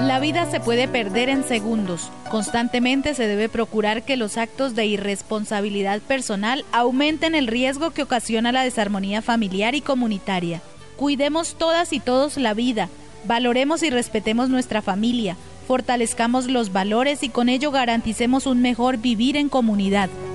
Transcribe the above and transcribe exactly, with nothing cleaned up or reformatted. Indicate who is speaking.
Speaker 1: La vida se puede perder en segundos. Constantemente se debe procurar que los actos de irresponsabilidad personal aumenten el riesgo que ocasiona la desarmonía familiar y comunitaria. Cuidemos todas y todos la vida, valoremos y respetemos nuestra familia, fortalezcamos los valores y con ello garanticemos un mejor vivir en comunidad.